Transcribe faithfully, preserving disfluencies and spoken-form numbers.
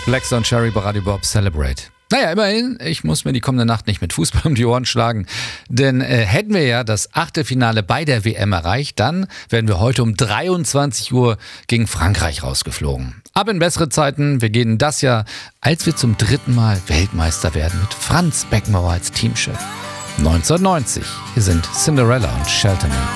Blackstone Cherry bei Radio Bob Celebrate. Naja, immerhin, ich muss mir die kommende Nacht nicht mit Fußball um die Ohren schlagen. Denn äh, hätten wir ja das Achtelfinale bei der W M erreicht, dann wären wir heute um dreiundzwanzig Uhr gegen Frankreich rausgeflogen. Aber in bessere Zeiten, wir gehen in das Jahr, als wir zum dritten Mal Weltmeister werden mit Franz Beckenbauer als Teamchef. neunzehnhundertneunzig. Hier sind Cinderella und Shelter Man.